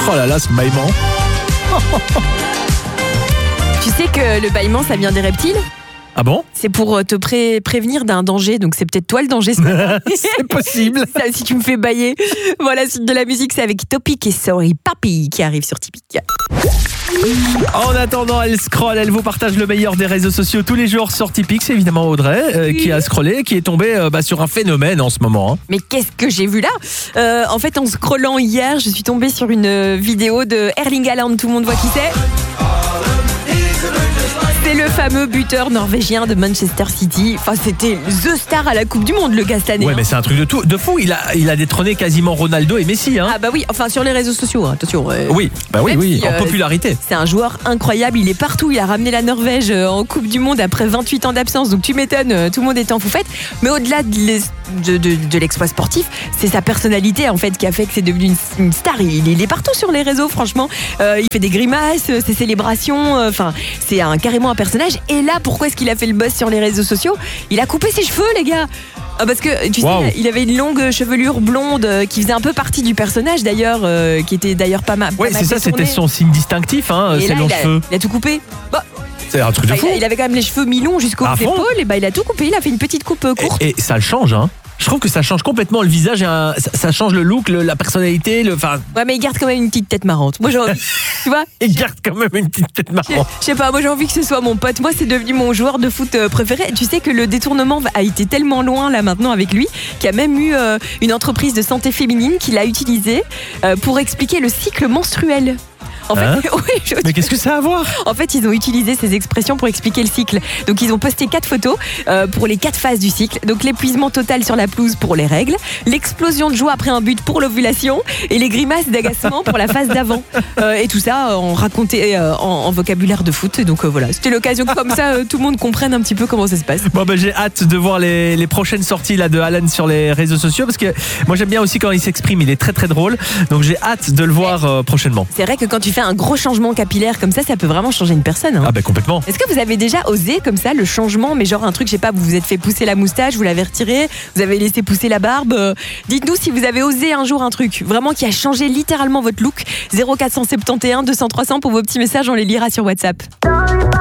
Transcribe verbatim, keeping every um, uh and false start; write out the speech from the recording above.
Oh là là, ce bâillement. Tu sais que le bâillement, ça vient des reptiles ? Ah bon ? C'est pour te pré- prévenir d'un danger, donc c'est peut-être toi le danger ce matin. C'est possible. Ça, si tu me fais bailler. Voilà, suite de la musique, c'est avec Topic et Sorry Papi qui arrive sur Tipeee. En attendant, elle scrolle, elle vous partage le meilleur des réseaux sociaux tous les jours sur Tipeee. C'est évidemment Audrey euh, qui a scrollé, qui est tombée euh, bah, sur un phénomène en ce moment. Hein. Mais qu'est-ce que j'ai vu là ? euh, En fait, en scrollant hier, je suis tombée sur une vidéo de Erling Haaland. Tout le monde voit qui c'est ? C'est le fameux buteur norvégien de Manchester City. Enfin, c'était the star à la Coupe du Monde, le gars cette année. Ouais, mais c'est un truc de, tout, de fou. Il a, il a détrôné quasiment Ronaldo et Messi. Hein. Ah bah oui, enfin sur les réseaux sociaux, hein, attention. Euh, oui, bah oui, même oui, si, en euh, popularité. C'est un joueur incroyable, il est partout. Il a ramené la Norvège en Coupe du Monde après vingt-huit ans d'absence. Donc tu m'étonnes, tout le monde est en foufette. Mais au-delà de, les, de, de, de l'exploit sportif, c'est sa personnalité en fait qui a fait que c'est devenu une, une star. Il, il est partout sur les réseaux, franchement. Euh, il fait des grimaces, ses célébrations. Enfin, euh, c'est un, carrément un personnage. Et là, pourquoi est-ce qu'il a fait le buzz sur les réseaux sociaux ? Il a coupé ses cheveux, les gars. Ah, parce que tu wow. sais, il avait une longue chevelure blonde euh, qui faisait un peu partie du personnage d'ailleurs, euh, qui était d'ailleurs pas mal. Ouais, c'est ça, c'était son signe distinctif, hein, ses longs cheveux. Il a tout coupé. Bah, c'est un truc de bah, fou. Il, a, il avait quand même les cheveux mi-longs jusqu'aux épaules, et bah il a tout coupé. Il a fait une petite coupe euh, courte. Et, et ça le change, hein. Je trouve que ça change complètement le visage, et un, ça, ça change le look, le, la personnalité, le. Fin... Ouais, mais il garde quand même une petite tête marrante. Moi j'ai envie, tu vois. Il garde quand même une petite tête marrante. Je sais pas, moi j'ai envie que ce soit mon pote. Moi c'est devenu mon joueur de foot préféré. Tu sais que le détournement a été tellement loin là maintenant avec lui, qu'il y a même eu euh, une entreprise de santé féminine qui l'a utilisé euh, pour expliquer le cycle menstruel. En fait, hein oui, je... Mais qu'est-ce que ça a à voir ? En fait, ils ont utilisé ces expressions pour expliquer le cycle. Donc, ils ont posté quatre photos euh, pour les quatre phases du cycle. Donc, l'épuisement total sur la pelouse pour les règles, l'explosion de joie après un but pour l'ovulation et les grimaces d'agacement pour la phase d'avant. Euh, et tout ça en raconté euh, en, en vocabulaire de foot. Donc, euh, voilà, c'était l'occasion que comme ça, euh, tout le monde comprenne un petit peu comment ça se passe. Bon, ben, j'ai hâte de voir les, les prochaines sorties là, de Haaland sur les réseaux sociaux parce que moi, j'aime bien aussi quand il s'exprime. Il est très, très drôle. Donc, j'ai hâte de le voir euh, prochainement. C'est vrai que quand tu fais un gros changement capillaire comme ça, ça peut vraiment changer une personne. Hein. Ah ben complètement. Est-ce que vous avez déjà osé comme ça le changement, mais genre un truc, je sais pas, vous vous êtes fait pousser la moustache, vous l'avez retiré, vous avez laissé pousser la barbe. Euh, dites-nous si vous avez osé un jour un truc vraiment qui a changé littéralement votre look. zéro quatre cent soixante et onze deux cents trois cents pour vos petits messages, on les lira sur WhatsApp.